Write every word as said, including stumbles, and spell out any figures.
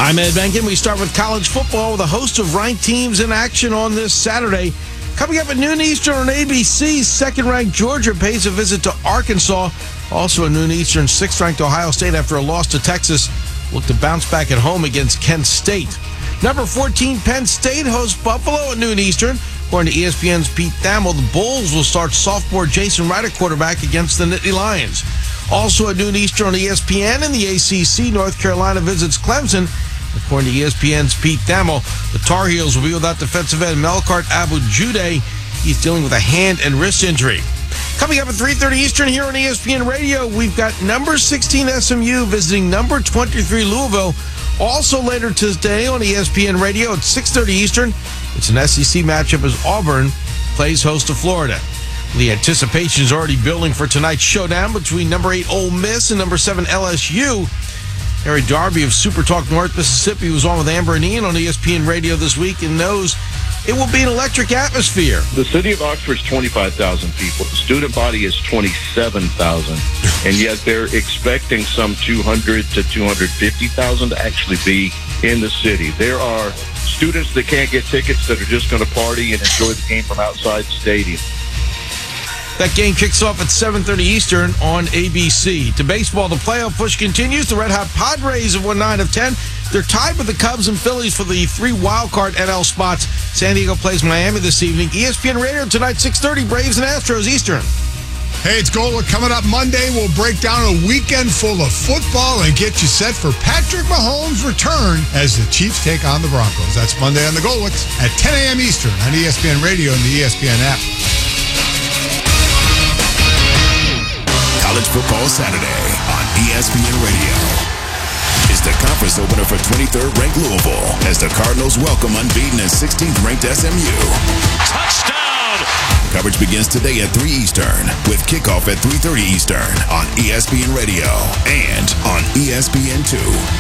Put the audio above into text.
I'm Ed Benkin. We start with college football with a host of ranked teams in action on this Saturday. Coming up at noon Eastern on A B C, second-ranked Georgia pays a visit to Arkansas. Also at noon Eastern, sixth-ranked Ohio State, after a loss to Texas, look to bounce back at home against Kent State. Number fourteen, Penn State hosts Buffalo at noon Eastern. According to E S P N's Pete Thamel, the Bulls will start sophomore Jason Wright at quarterback against the Nittany Lions. Also at noon Eastern on E S P N in the A C C, North Carolina visits Clemson. According to E S P N's Pete Thamel, the Tar Heels will be without defensive end Melkart Abu-Jude. He's dealing with a hand and wrist injury. Coming up at three thirty Eastern here on E S P N Radio, we've got number sixteen S M U visiting number twenty-three Louisville. Also later today on E S P N Radio at six thirty Eastern, it's an S E C matchup as Auburn plays host to Florida. The anticipation is already building for tonight's showdown between number eight Ole Miss and number seven L S U. Harry Darby of Super Talk North Mississippi was on with Amber and Ian on E S P N Radio this week and knows it will be an electric atmosphere. The city of Oxford is twenty-five thousand people. The student body is twenty-seven thousand. And yet they're expecting some two hundred to two hundred fifty thousand to actually be in the city. There are students that can't get tickets that are just going to party and enjoy the game from outside the stadium. That game kicks off at seven thirty Eastern on A B C. To baseball, the playoff push continues. The Red Hot Padres have won nine of ten. They're tied with the Cubs and Phillies for the three wildcard N L spots. San Diego plays Miami this evening. E S P N Radio tonight, six thirty, Braves and Astros Eastern. Hey, it's Golic. Coming up Monday, we'll break down a weekend full of football and get you set for Patrick Mahomes' return as the Chiefs take on the Broncos. That's Monday on the Golics at ten a.m. Eastern on E S P N Radio and the E S P N app. College Football Saturday on E S P N Radio is the conference opener for twenty-third ranked Louisville as the Cardinals welcome unbeaten and sixteenth ranked S M U. Touchdown! Coverage begins today at three Eastern with kickoff at three thirty Eastern on E S P N Radio and on E S P N two.